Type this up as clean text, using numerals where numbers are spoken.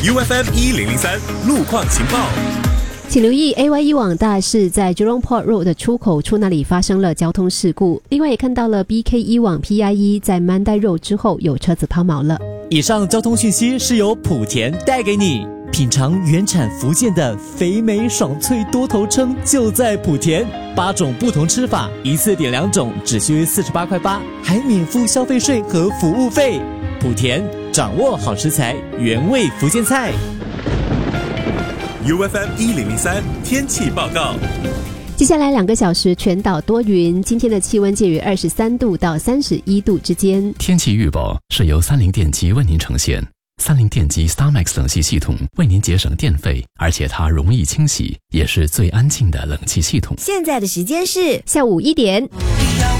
UFM1003 路况情报。 请留意 AYE 网大是在 Jurong Port Road 的出口处那里发生了交通事故，另外也看到了 BKE 网 PIE 在 Mandai Road 之后有车子抛锚了。 以上交通讯息是由莆田带给你，品尝原产福建的肥美爽脆多头鲭就在莆田，8种不同吃法，一次点2种只需48块8，还免付消费税和服务费。莆田掌握好食材，原味福建菜。 UFM1003 天气报告。 接下来2个小时全岛多云，今天的气温介于23度到31度之间。 天气预报是由三菱电机为您呈现。三菱电机 StarMax 冷气系统为您节省电费，而且它容易清洗，也是最安静的冷气系统。 现在的时间是下午1点。